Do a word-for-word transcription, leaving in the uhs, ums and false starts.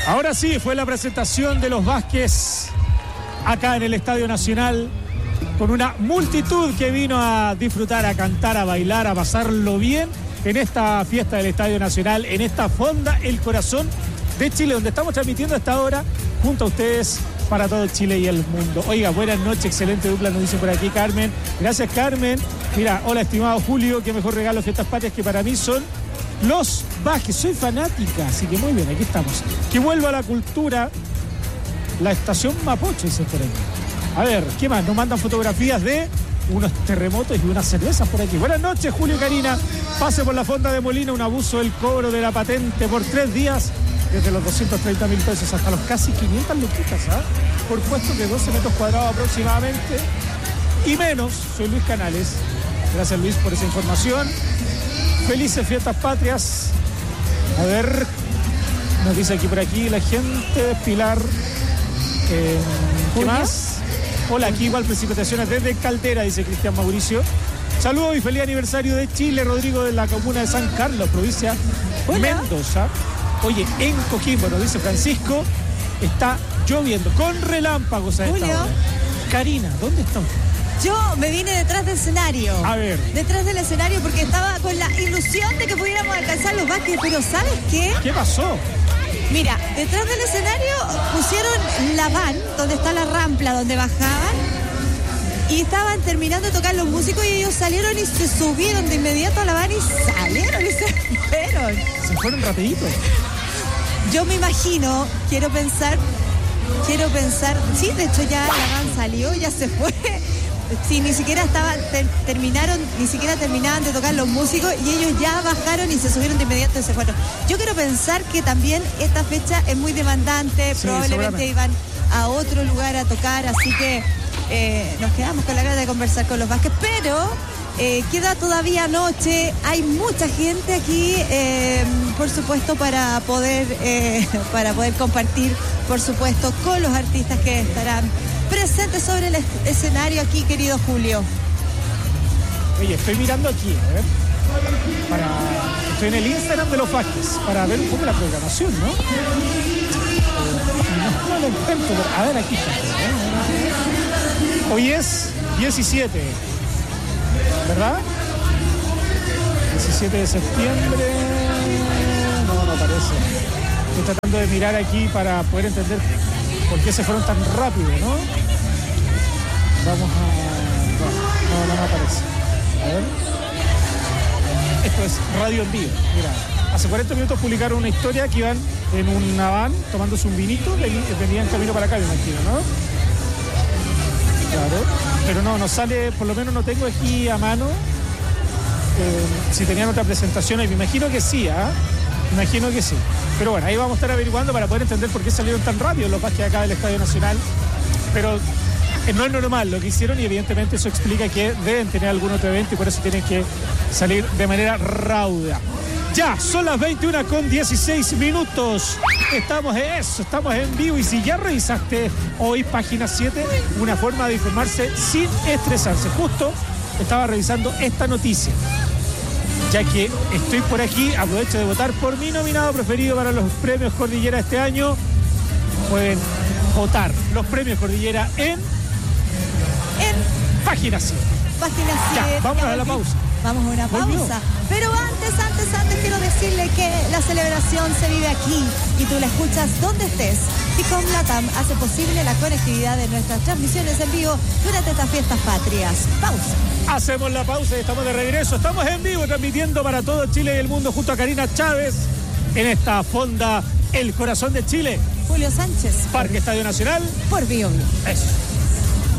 Ahora sí, fue la presentación de los Vázquez acá en el Estadio Nacional, con una multitud que vino a disfrutar, a cantar, a bailar, a pasarlo bien en esta fiesta del Estadio Nacional, en esta fonda El Corazón de Chile, donde estamos transmitiendo a esta hora junto a ustedes para todo Chile y el mundo. Oiga, buenas noches, excelente dupla, nos dice por aquí Carmen. Gracias, Carmen. Mira, hola, estimado Julio, qué mejor regalo Fiestas Patrias que para mí son los Vázquez. Soy fanática, así que muy bien, aquí estamos. Que vuelva a la cultura la estación Mapocho, dice por aquí. A ver, ¿qué más? Nos mandan fotografías de unos terremotos y unas cervezas por aquí. Buenas noches, Julio y Karina. Pase por la fonda de Molina, un abuso del cobro de la patente por tres días, desde los doscientos treinta mil pesos hasta los casi quinientas luquitas, ¿ah? Por puesto de doce metros cuadrados aproximadamente y menos. Soy Luis Canales. Gracias, Luis, por esa información. Felices Fiestas Patrias. A ver, nos dice aquí por aquí la gente. Pilar, eh, ¿qué más? Hola, aquí igual precipitaciones desde Caldera, dice Cristian Mauricio. Saludos y feliz aniversario de Chile, Rodrigo, de la comuna de San Carlos, provincia Hola. Mendoza. Oye, en Coquimbo, nos dice Francisco, está lloviendo con relámpagos a esta Julio. hora. Karina, ¿dónde está usted? Yo me vine detrás del escenario. A ver. Detrás del escenario porque estaba con la ilusión de que pudiéramos alcanzar los Vázquez, pero ¿sabes qué? ¿Qué pasó? Mira, detrás del escenario pusieron la van, donde está la rampla, donde bajaban, y estaban terminando de tocar los músicos y ellos salieron y se subieron de inmediato a la van y salieron y se fueron. Se fueron rapidito. Yo me imagino, quiero pensar, quiero pensar, sí, de hecho ya la van salió, ya se fue. Sí, ni siquiera estaban, ter, terminaron, ni siquiera terminaban de tocar los músicos y ellos ya bajaron y se subieron de inmediato y se fueron. Yo quiero pensar que también esta fecha es muy demandante, sí, probablemente iban a otro lugar a tocar, así que eh, nos quedamos con la gana de conversar con los Vázquez, pero eh, queda todavía noche, hay mucha gente aquí, eh, por supuesto, para poder, eh, para poder compartir, por supuesto, con los artistas que estarán presente sobre el escenario aquí, querido Julio. Oye, estoy mirando aquí, a ver. Para... Estoy en el Instagram de los Vázquez para ver un poco la programación, ¿no? Eh, no, no lo encuentro, pero... A ver, aquí está. Hoy es diecisiete, ¿verdad? diecisiete de septiembre. No, no parece. Estoy tratando de mirar aquí para poder entender por qué se fueron tan rápido, ¿no? Vamos a... No, no, no me aparece. A ver. Esto es radio en vivo. Mira, hace cuarenta minutos publicaron una historia que iban en una van tomándose un vinito, venían camino para acá, me imagino, ¿no? Claro. Pero no, no sale, por lo menos no tengo aquí a mano eh, si tenían otra presentación ahí. Me imagino que sí, ¿ah? ¿eh? Me imagino que sí. Pero bueno, ahí vamos a estar averiguando para poder entender por qué salieron tan rápido los Vázquez acá del Estadio Nacional. Pero no es normal lo que hicieron y evidentemente eso explica que deben tener algún otro evento y por eso tienen que salir de manera rauda. Ya, son las veintiuna con dieciséis minutos. Estamos en eso, estamos en vivo. Y si ya revisaste hoy página siete, una forma de informarse sin estresarse. Justo estaba revisando esta noticia, ya que estoy por aquí, aprovecho de votar por mi nominado preferido para los premios Cordillera este año. Pueden votar los premios Cordillera en, en página siete. Página siete. Ya, vamos a la pausa. Vamos a una pausa. ¿Volvió? Pero antes, antes, antes quiero decirle que la celebración se vive aquí y tú la escuchas donde estés. Y con LATAM hace posible la conectividad de nuestras transmisiones en vivo durante estas fiestas patrias. Pausa. Hacemos la pausa y estamos de regreso. Estamos en vivo transmitiendo para todo Chile y el mundo junto a Karina Chávez en esta fonda El Corazón de Chile. Julio Sánchez. Parque Estadio Nacional. Por Bio Bio. Eso.